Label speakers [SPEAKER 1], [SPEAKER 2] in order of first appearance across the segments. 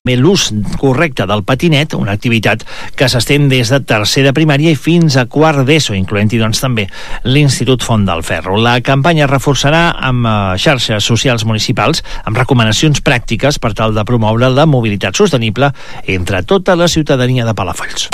[SPEAKER 1] l'ús correcte del patinet, una activitat que s'estén des de tercer de primària i fins a quart d'ESO, incloent-hi doncs també l'Institut Font del Ferro. La campanya es reforçarà amb xarxes socials municipals, amb recomanacions pràctiques per tal de promoure la mobilitat sostenible entre tota la ciutadania de Palafolls.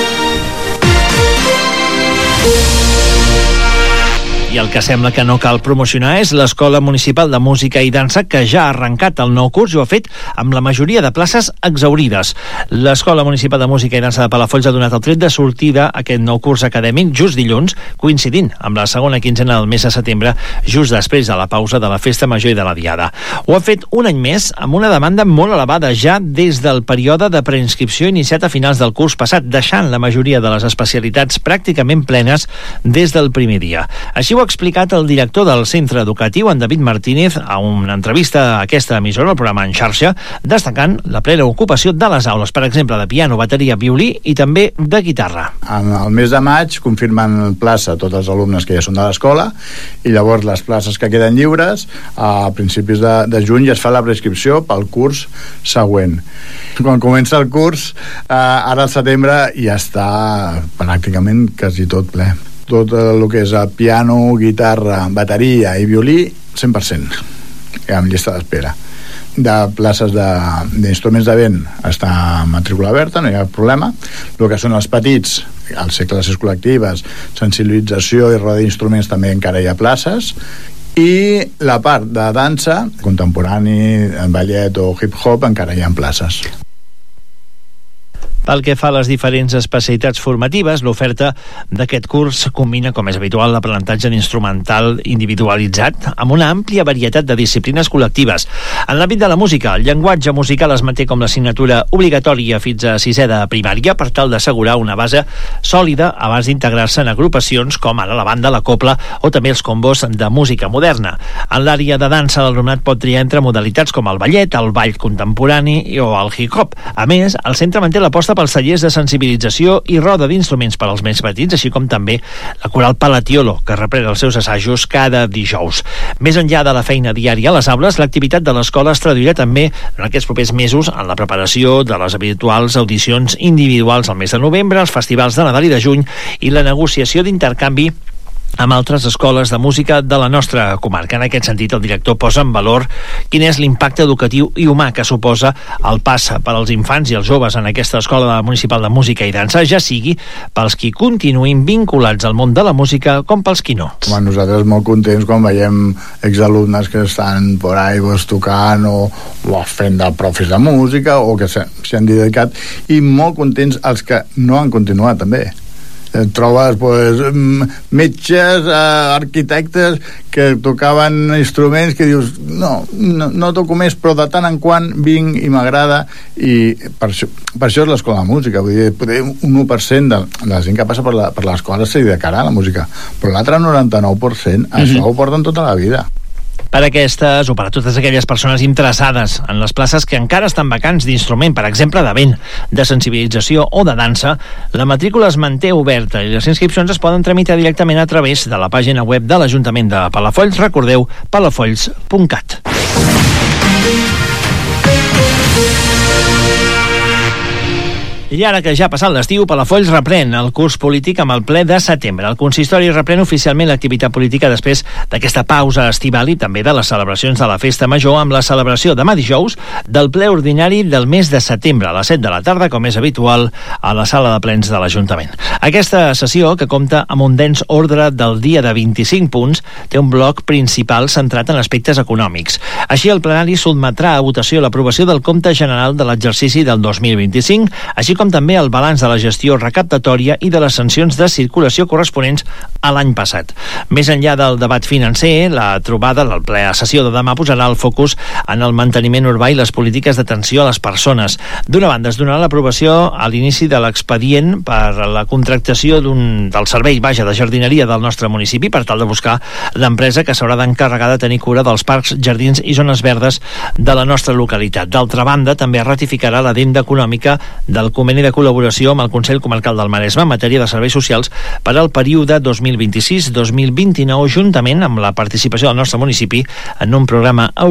[SPEAKER 1] I el que sembla que no cal promocionar és l'Escola Municipal de Música i Dansa, que ja ha arrencat el nou curs i ho ha fet amb la majoria de places exaurides. L'Escola Municipal de Música i Dansa de Palafolls ha donat el tret de sortida a aquest nou curs acadèmic just dilluns, coincidint amb la segona quinzena del mes de setembre, just després de la pausa de la Festa Major i de la Diada. Ho ha fet un any més amb una demanda molt elevada ja des del període de preinscripció iniciat a finals del curs passat, deixant la majoria de les especialitats pràcticament plenes des del primer dia. Així ho ha explicat el director del centre educatiu, en David Martínez, a una entrevista a aquesta emissora, al programa En Xarxa, destacant la plena ocupació de les aules, per exemple, de piano, bateria, violí i també de guitarra.
[SPEAKER 2] En el mes de maig confirmen plaça tots els alumnes que ja són de l'escola i llavors les places que queden lliures a principis de juny ja es fa la preinscripció pel curs següent. Quan comença el curs, ara al setembre ja està pràcticament quasi tot ple. Tot el que és piano, guitarra, bateria i violí, 100%, amb llista d'espera. De places d'instruments de vent està matrícula oberta, no hi ha problema. El que són els petits, els classes col·lectives, sensibilització i roda d'instruments també encara hi ha places. I la part de dansa, contemporani, ballet o hip-hop, encara hi ha places.
[SPEAKER 1] Pel que fa a les diferents especialitats formatives, l'oferta d'aquest curs combina, com és habitual, l'aprenentatge d'instrumental individualitzat amb una àmplia varietat de disciplines col·lectives. En l'àmbit de la música, el llenguatge musical es manté com l'assignatura obligatòria fins a sisè de primària per tal d'assegurar una base sòlida abans d'integrar-se en agrupacions com ara la banda, la cobla o també els combos de música moderna. En l'àrea de dansa, l'alumnat pot triar entre modalitats com el ballet, el ball contemporani o el hip-hop. A més, el centre manté l'aposta pels tallers de sensibilització i roda d'instruments per als més petits, així com també la coral Palatiolo, que reprèn els seus assajos cada dijous. Més enllà de la feina diària a les aules, l'activitat de l'escola es traduirà també en aquests propers mesos en la preparació de les habituals audicions individuals al mes de novembre, els festivals de Nadal i de juny i la negociació d'intercanvi amb altres escoles de música de la nostra comarca. En aquest sentit, el director posa en valor quin és l'impacte educatiu i humà que suposa el pas per als infants i els joves en aquesta escola municipal de música i dansa, ja sigui pels qui continuïn vinculats al món de la música com pels qui no.
[SPEAKER 2] Nosaltres molt contents quan veiem exalumnes que estan por ahí tocant o fent de profes de música o que s'hi han dedicat, i molt contents els que no han continuat també. Trobes metges, arquitectes que tocaven instruments que dius no toco més, però de tant en quant vinc i m'agrada, i per això és l'escola de música. Vull dir, un 1% de la gent que passa per l'escola s'hi dedicarà a la música, però l'altre 99% això ho porten tota la vida.
[SPEAKER 1] Per aquestes o per a totes aquelles persones interessades en les places que encara estan vacants d'instrument, per exemple de vent, de sensibilització o de dansa, la matrícula es manté oberta i les inscripcions es poden tramitar directament a través de la pàgina web de l'Ajuntament de Palafolls. Recordeu, palafolls.cat. I ara que ja ha passat l'estiu, Palafolls reprèn el curs polític amb el ple de setembre. El consistori reprèn oficialment l'activitat política després d'aquesta pausa estival i també de les celebracions de la Festa Major, amb la celebració demà dijous del ple ordinari del mes de setembre a les 7 de la tarda, com és habitual, a la sala de plens de l'Ajuntament. Aquesta sessió, que compta amb un dens ordre del dia de 25 punts, té un bloc principal centrat en aspectes econòmics. Així, el plenari sotmetrà a votació l'aprovació del compte general de l'exercici del 2025, així com també el balanç de la gestió recaptatòria i de les sancions de circulació corresponents a l'any passat. Més enllà del debat financer, la trobada del ple a sessió de demà posarà el focus en el manteniment urbà i les polítiques d'atenció a les persones. D'una banda, es donarà l'aprovació a l'inici de l'expedient per la contractació del servei de jardineria del nostre municipi per tal de buscar l'empresa que s'haurà d'encarregar de tenir cura dels parcs, jardins i zones verdes de la nostra localitat. D'altra banda, també es ratificarà l'adenda econòmica del conveni de col·laboració amb el Consell Comarcal del Maresme en matèria de serveis socials per al període 2026-2029, juntament amb la participació del nostre municipi en un programa